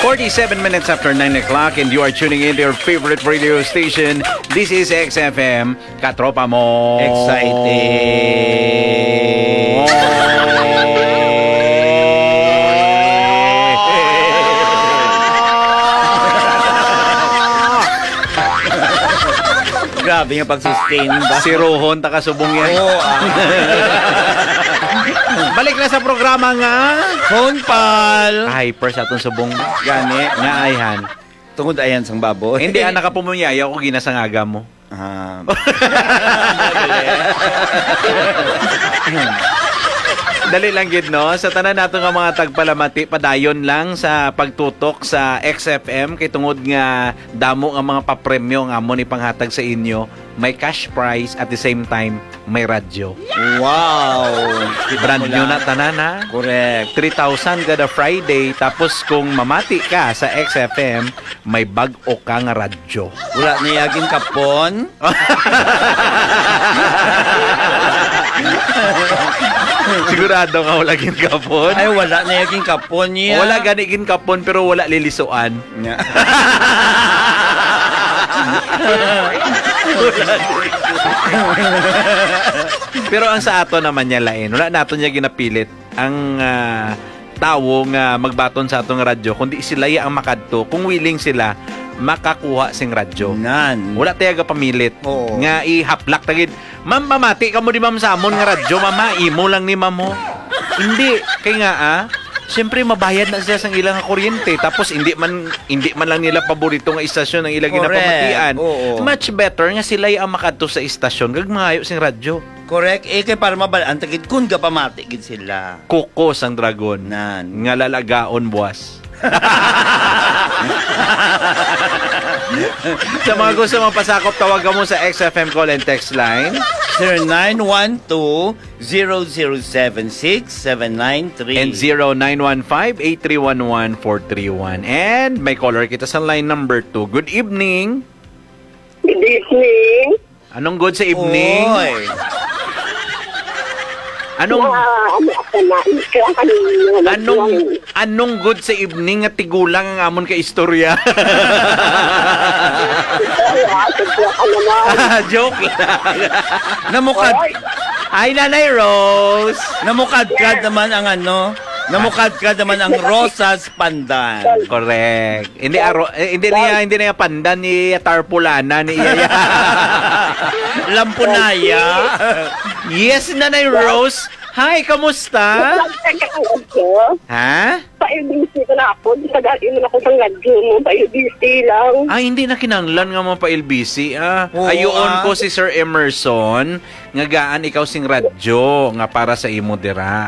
47 minutes after 9 o'clock and you are tuning in to your favorite radio station. This is XFM. Katropa mo. Excited. Grabe yung pag-sustain ba? Si Rohon, takasubong yan. Oo, Balik na sa programa nga. Phone pal. Hyper sa atong subong. Gani. Nga ayhan. Tungod ayan sang baboy. Hindi, anak ka pumuyaya ko ginasangaga mo. Dali lang gid no, sa tanan nato nga mga tagpalamati padayon lang sa pagtutok sa XFM kay tungod nga damo nga mga papremyo nga amon ipanghatag sa inyo, may cash prize at the same time may radyo. Wow. Brand new na tanan ha. Correct. 3,000 kada Friday tapos kung mamati ka sa XFM may bag-o ka nga radyo. Wala niyagin kapon. Sigurado nga wala gin kapon. Ay wala niyagin kapon niya. Wala gani gin kapon pero wala lilisuan. Yeah. Pero ang sa ato naman niya lain, wala nato niya ginapilit ang tao nga magbaton sa atong radyo kundi sila ang makadto kung willing sila makakuha sing radyo. Nan. Wala tayo pamilit. Oo. Nga ihaplak tagid. Ma'am, mamati ka mo di ma'am samon nga radyo, mama, imo lang ni ma'am mo. Hindi, kay nga siyempre mabayad na siya sang ilang kuryente tapos hindi man lang nila paborito nga istasyon ang ilang ginapamatian. Much better nga sila ang makadto sa istasyon kag maayo sing radyo. Correct. Kay para mabalaan tagid kun ka pamati gid sila. Kukos ang dragon. Nan. Nga lalagaon buwas. Sa mga gusto mong pasakop, tawagan mo sa XFM call and text line 0912-0076-793 and 0915-8311431. And may caller kita sa line number 2. Good evening. Good evening. Anong good sa evening? Oy. Anong good sa evening at tigulang ang amon ka istorya? Joke lang. Namukad. Hi, Nanay Rose. Namukadkad naman ang namukadkad naman ang Rosas Pandan. Correct. Hindi na pandan ni Tarpulana ni Iya. Lampunaya. Yes, Nanay Rose. Hi, kamusta? Ha? Pa-LBC ko na ako. Tagalin mo na ako sa radyo mo. Pa-LBC lang. Hindi na kinanglan nga mo pa LBC. Oo, Ayoon ko si Sir Emerson nga gaan ikaw sing radyo nga para sa imo dira.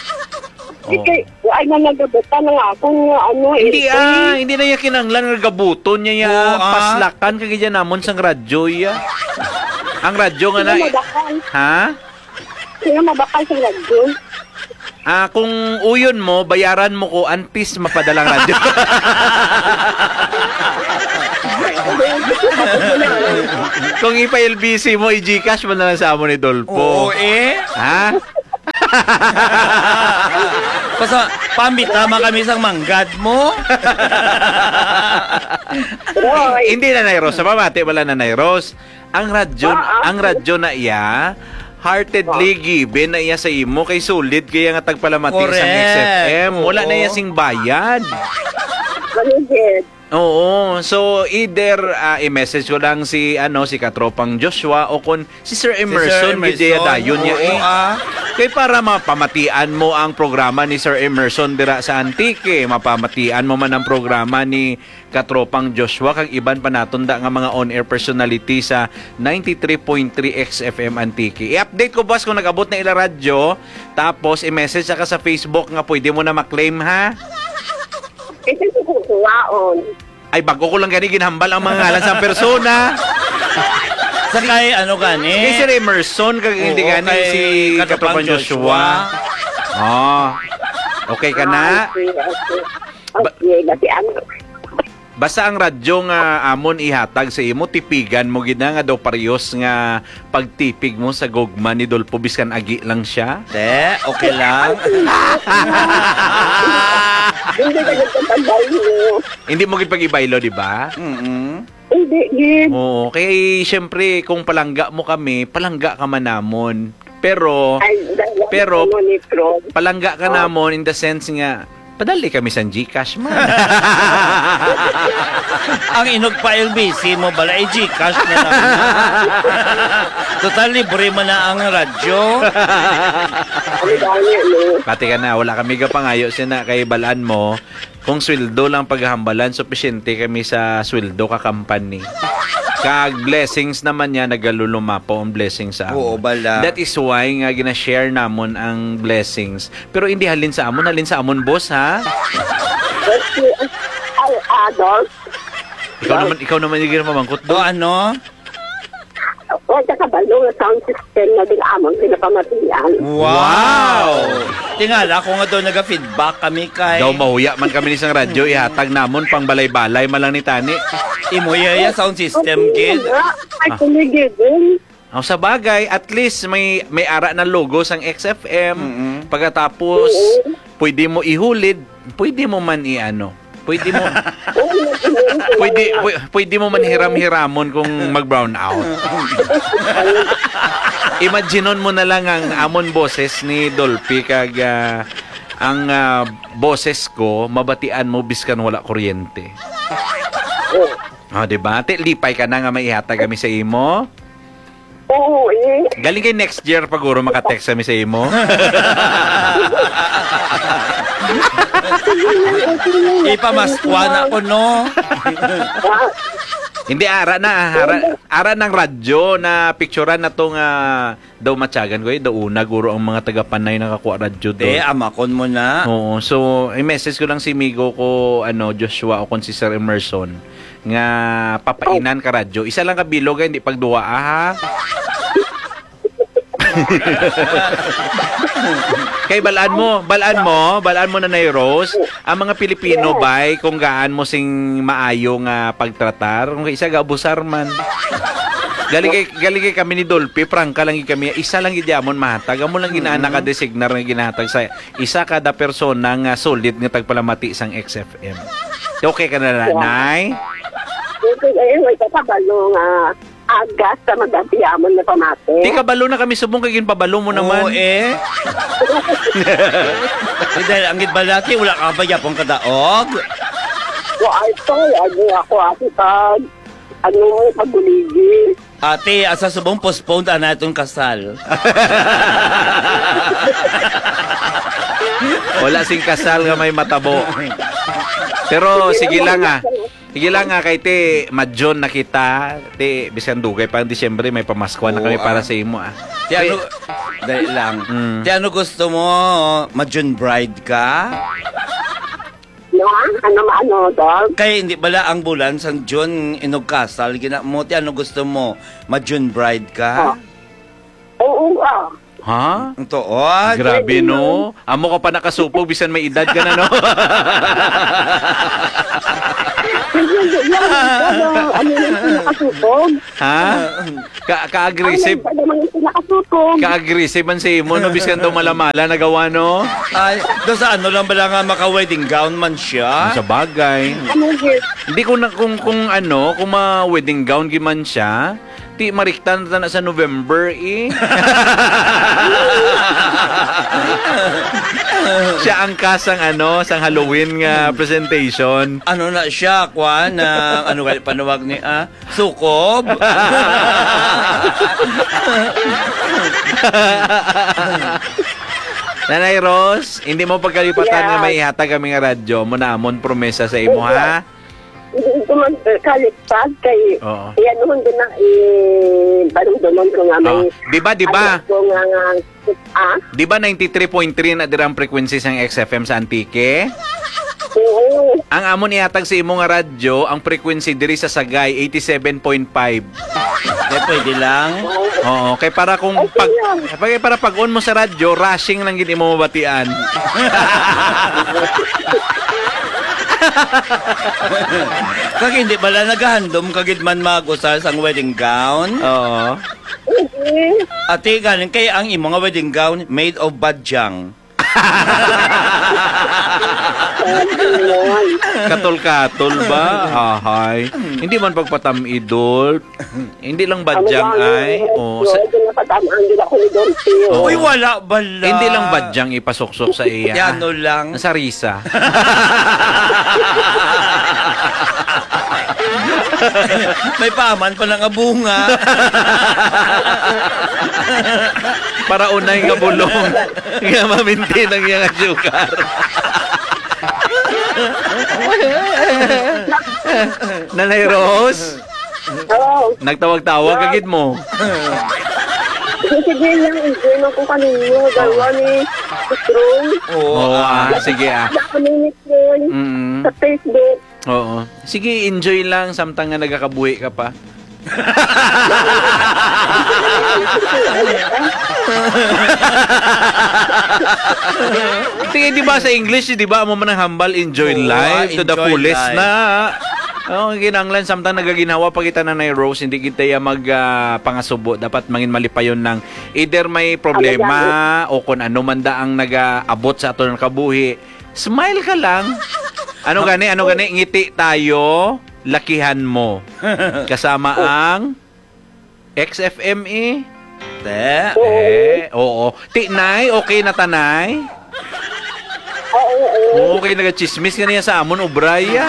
Ay, nanagabata na nga ako nga Hindi na yung kinanglan nga gabuton niya paslakan kagaya namon sang radyo ya. Ang radyo nga na ha? Sino mabakal sa radyo? Kung uyon mo, bayaran mo ko antis mapadalang radyo. Kung ipa-LBC mo, i-Gcash mo na lang sa amo ni Dolpo. Oo Ha? Pambit naman kami sang manggad mo. Hindi Nanay Rose. Sa pamati wala Nanay Rose. Ang radyo na iya, heartedly given na iya sa imo kay solid kaya nga tagpalamati sa XFM. Wala na iya sing bayad. Oo. So either i-message ko lang si Katropang Joshua o kun si Sir Emerson gidya dayon niya kay para mapamatian mo ang programa ni Sir Emerson dira sa Antique, mapamatian mo man ang programa ni Katropang Joshua kag iban pa natunda nga mga on-air personality sa 93.3 XFM Antique. I-update ko boss kung nag-abot na ila radyo, tapos i-message ka sa Facebook nga pwede mo na ma-claim ha. Ito si kukuwaon. Ay, bago ko lang gani ginhambal ang mga ngalan sa persona. Sa kay gani? Kay Sir Emerson, hindi gani si Katropang Joshua. Okay ka na? Okay, kasi Basta ang radyo nga amon ihatag sa imo, tipigan mo gina nga daw parehos nga pagtipig mo sa gugma ni Dolpo biskan agi lang siya. Okay lang. Hindi ka nagtatagay mo. Hindi mo gipag-ibaylo, di ba? Hindi, gid. Oo, kaya syempre kung palangga mo kami, palangga ka man namon. Pero Pero- ni Pro. palangga ka namon in the sense nga padali kami sa GCash man. Ang inog pa LBC mo bala ay Gcash na lang. Total libre mo na ang radyo. Ano dahil, no? Pati ka na, wala kami kapangayo sina kay balaan mo. Kung sweldo lang paghambalan, sufficiente kami sa sweldo ka company. Kag blessings naman niya, nagalulumapo ang blessings sa Oo, amon. bala. That is why nga gina-share namon ang blessings. Pero hindi halin sa amon boss ha. Kasi, Adolf, Ikaw naman yung ginamamangkot Do do. ano? huwag ka kabalo ng sound system na dinamang pinapamatian. Wow! Tingala ko nga daw naga-feedback kami kay Daw mahuya man kami isang radyo, ihatag namon pang balay-balay malang ni Tani. Imoyaya sound system kid. Ay, kumigigil. Ang sa bagay, at least may ara na logo sang XFM. Pagkatapos, pwede mo ihulid, pwede mo man iano. Pwede mo pwede mo man hiram-hiramon kung mag-brown out. Imagineon mo na lang ang amon boses ni Dolphy kag ang boses ko mabatian mo biskan wala kuryente. Di ba? Lipay ka na nga maihatag kami sa imo. Oo, eh. Galing kay next year paguro maka-text kami sa imo. Ipamaskwan ako no. Hindi ara ng radyo na picturean na tong daw matyagan ko daw una guro ang mga taga Panay nakakuha radyo do. Amakon mo na. Oo, so i-message ko lang si Migo ko Joshua o kon si Sir Emerson nga papainan ka radyo. Isa lang ka bilog hindi pagduwa ha. Kay balaan mo na Rose, ang mga Pilipino bay kung gaan mo sing maayo nga pagtratar, kung isa ga abusar man. Galing kay kami ni Dolphy, prangka lang kami, isa lang gidyamon mahatag, amo lang ginaana ka designar nga ginahatag sa isa kada persona nga solid nga tagpalamati sang XFM. Okay ka na nanay? Okay, ayun, may kakabalo nga agas sa magabiyamon na pamate. Di kabalo na kami subong kay ginpabalo mo naman. Oo eh. Dahil ang gitbalati, wala ka ba yapong kadaog? So, ay ito, ako ati pag, paguligi. Ate, asa subong postponed na itong kasal. Wala sing kasal nga may matabo. Pero sige lang kay te madjon na kita te bisan dugay pa Disyembre may pamaskwan na kami para sa imo Ti ano dali lang. Ti ano gusto mo? Ma-June bride ka? No, ano, dog? Kaya hindi bala ang bulan sa June inog kasal gina mo ti ano gusto mo? Ma-June bride ka? Oo, ha? Ang tuod. Grabe no. Amo ka pa nakasupog bisan may edad ka na no. Ano yung nakasupog? Ha? Ka-aggressive. Ano naman yung nakasupog? Ka-aggressive man sa imo no bisan daw malamala nagawa no. Ay, do sa ano lang bala nga maka-wedding gown man siya? Sa bagay. Ano yun? Hindi ko na kung ma-wedding gown giman siya. Ti mariktan na sa November Siya ang kasang sang Halloween nga presentation. Ano na siya, Kwan? Ano kaya panuwag ni Sukob? Nanay Rose, hindi mo pagkalipatan nga may ihatag kami nga radyo mo na amon promesa sa imo ha. Hindi ko man kalipad kay Oo. yan naman din na balong-balong ko nga may Di ba? ko nga Di ba 93.3 na dirang frequency sang XFM sa Antique? oo. Ang amon ihatag sa imo nga radyo, ang frequency diri sa Sagay 87.5. Pwede lang. Oo, kay para kung para pag-on mo sa radyo, rushing lang gid imo mabatian. Kag hindi bala naghandom kagid man magusal sang wedding gown. Oo. Ate galing kay ang imo nga wedding gown made of badyang. Katol-katol ba? Ahay. Hindi man pagpatamidol. Hindi lang badyang ay. Oh, Napatamaan din ako ni Dolphy. Oo. Uy, wala bala. hindi lang badyang ipasuksok sa iya. Yano lang. Sa risa. May paman pa ng abunga. Para unay nga bulong. Nga maminti ng iyang sugar. Nanay Rose, Oo. nagtawag-tawag kagid mo. Sige lang, enjoy mo kung kanino. Dalawa ni Strong. Oo, sige Ako ni Nicole Mm. sa Facebook. Oo. Sige, enjoy lang samtang nga nagakabuhi ka pa. Sige, di ba sa English, di ba, mo man ang humble, enjoy Oo, life to the enjoy fullest life. na. Oh, ginanglan samtang nagaginawa pa kita na Rose, hindi kita ya mag pangasubo. Dapat mangin malipayon ng either may problema o kung ano man da ang nagaabot sa ato ng kabuhi. Smile ka lang. Ano gani, ngiti tayo, lakihan mo. Kasama ang XFME. Te. Oo. Tinay, okay na tanay? Oo. Okay, nagachismis ka niya sa amon, Ubraya.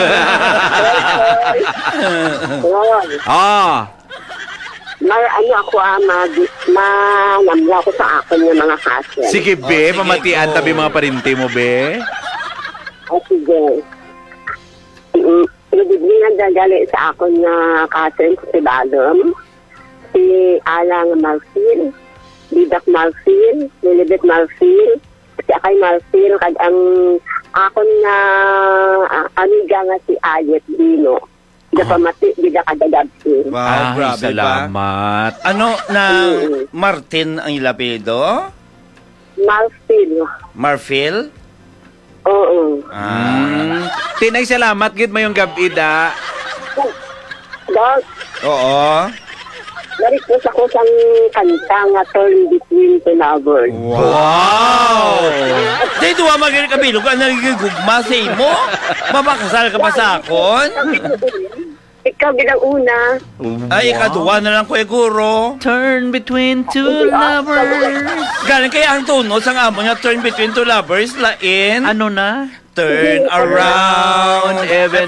Ah, Ako namla ko sa akin yung mga hassle. sige be, sige, mamatian go. tabi mga parinti mo be. Sige. Pinibigli na dagali sa akin na cousin ko si Badom, si Alang Marfil, Didak Marfil, Lilibet Marfil, si Akay Marfil, kag ang akon na amiga nga si Ayet Dino. Di pamati, di da kadadabsin. Wow, Ay, grabe ba? salamat. Ano na Martin ang ilapido? Marfil. Marfil? Oo. Tinay, salamat gid mayong gabi da. Dog, Oo. na-request ako sa kanta nga Turn Between Two Lovers. Wow! Di duwa magiging kabilog ka nagigugma sa imo? Mabakasal ka pa sa akon? Ikaw bilang una. Ay, ikaduwa na lang ko guro. Turn between two lovers. Galing kaya ang tunos ang amo niya, Turn Between Two Lovers, lain. Ano na? Turn around, Even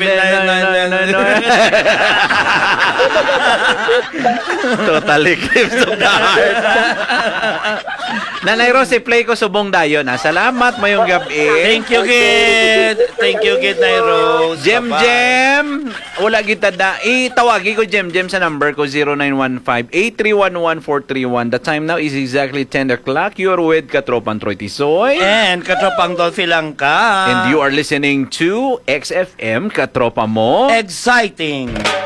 Totally clips of the heart. Nanay Rose, play ko subong dayon. Salamat mayong gabi. Thank you, Kid. Thank you, Kid Nairo. Jem Jem, wala kita da. Tawagi ko Jem Jem sa number ko 0915-8311431. The time now is exactly 10 o'clock. You are with Katropang Troy Tisoy. And katropang Dolphy lang ka. And you are listening to XFM Katropa Mo. Exciting.